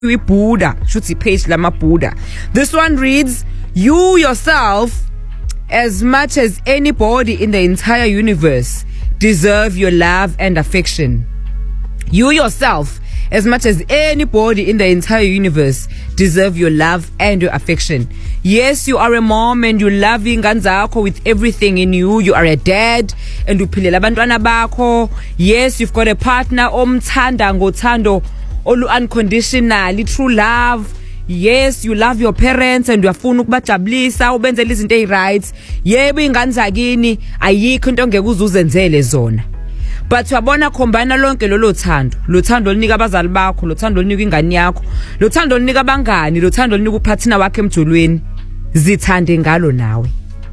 Buddha, shuthi page lama Buddha. This one reads, you yourself, as much as anybody in the entire universe, deserve your love and affection. You yourself, as much as anybody in the entire universe, deserve your love and your affection. Yes, you are a mom and you love ingane zakho with everything in you. You are a dad and uphilela abantwana bakho. Yes, you've got a partner omthanda ngothando olu unconditionally, true love. Yes, you love your parents and uyafuna ukubajabulisa ubenzele izinto eziright. Yebo ingane zakini ayikho into ongeke uzuzenzele zona. But uyabona khombana lonke lo thando olunika abazali bakho, lo thando olunika ingane yakho, lo thando olunika abangani, lo thando olunika uphathina wakhe emjolweni, zithande ngalo nawe.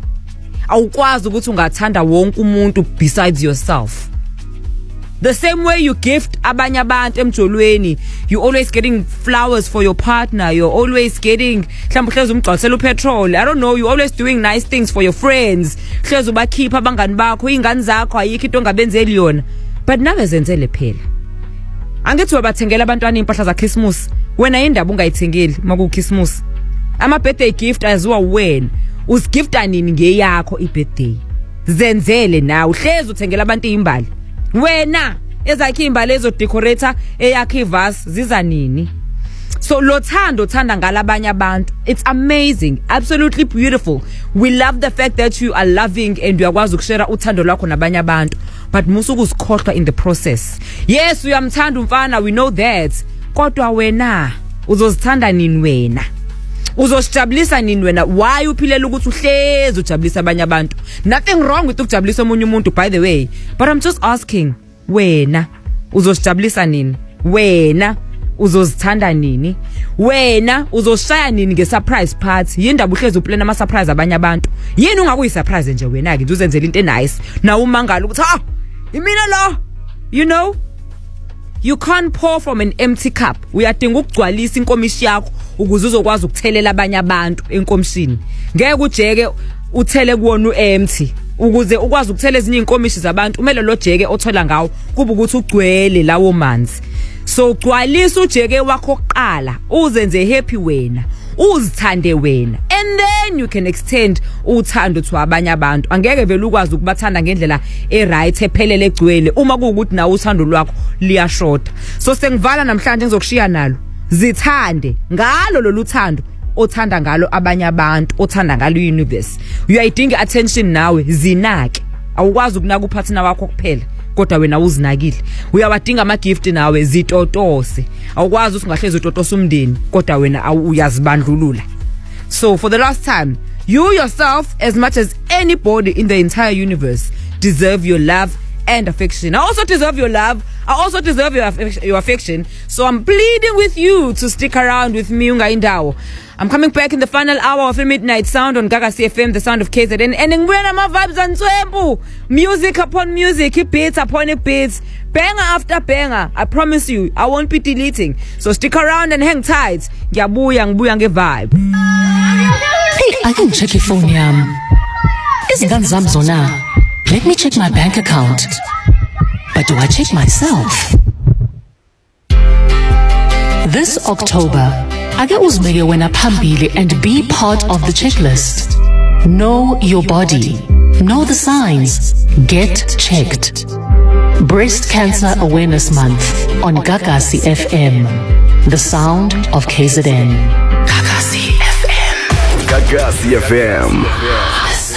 Awukwazi ukuthi ungathanda wonke umuntu besides yourself. The same way you gift abanye abantu emjolweni, you always getting flowers for your partner, you're always getting mhlawumbe hlezi umgcwalisela upetrol, I don't know, you always doing nice things for your friends, hlezi ubakhipha abangani bakho, ingane zakho ayikho into ongabenzeli yona, but nawe zenzele phela. Angithi wabathengela abantwana impahla za Christmas, wena indaba ungayithengeli maku Christmas. Ama birthday gift aziwa wena, usigifta nini ngeyakho ibirthday. Zenzele nawe, hlezi uthengela abantu imbali. Wena ezakhe imbali ezodecorator eyakhe ivase ziza nini? So lo thando thanda ngalabanye abantu, it's amazing, absolutely beautiful. We love the fact that you are loving and uyakwazi ukushare uthando lwakho nabanye abantu, but musu ukuzikhohlwa in the process. Yes, uyamthanda umfana, we know that, kodwa wena uzozithanda nini wena? Uzosijabulisa nini wena? Why uphilela ukuthi uhlezi ujabulisa abanye abantu? Nothing wrong with ukujabulisa omunye umuntu, by the way, but I'm just asking, wena uzosijabulisa nini? Wena uzozithanda nini? Wena uzoshaya nini nge-surprise party? Yindaba uhlezi uplan ama-surprise abanye abantu. Yini ungakuyi-surprise nje wena-ke nje uzenzela into enice nawe umangala ukuthi imina lo, you know? You can't pour from an empty cup. Uyadinga ukugcwalisa inkomishi yakho ukuze uzokwazi ukuthelela abanye abantu enkomishini. Ngeke ujeke uthele kuwona uempty. Ukuze ukwazi ukuthela ezinye inkomishi zabantu, kumele lo jeke othola ngawo kuba ukuthi ugcwele lawo manzi. So ugcwalisa ujeke wakho oqala, uzenze happy wena, uzithande wena, and then you can extend uthando to abanye abantu. Angeke vele ukwazi ukubathanda ngendlela eright ephelele egcwele uma kuukuthi nawe uthando lwakho liyashota. So sengivala namhlanje ngizokushiya nalo, zithande ngalo lolu thando othanda ngalo abanye abantu, othanda ngalo universe. Uyayidinga attention nawe, zinake. Awukwazi ukunaka uphathina wakho kuphela, kodwa wena uzinakile. Uyawadinga ama gift nawe, zitotose. Awukwazi usingahlezi utotose umndeni, kodwa wena uyazibandlulula. So for the last time, you yourself, as much as anybody in the entire universe, deserve your love and affection. I also deserve your love. I also deserve your affection. So I'm pleading with you to stick around with me, Unga Indawo. I'm coming back in the final hour of the Midnight Sound on Gaga CFM, the sound of KZN. And ngwena ma vibes and swembu. Music upon music, beats upon beats, banger after banger. I promise you, I won't be deleting. So stick around and hang tight. Ngiyabuya nge vibe. Hey, I can check your phone, yam. Izingane zami zona. Let me check my bank account. But do I check myself? This October, ake uzibeke wena phambili and be part of the checklist. Know your body. Know the signs. Get checked. Breast Cancer Awareness Month on Gagasi FM, the sound of KZN. Gagasi FM. Gagasi FM.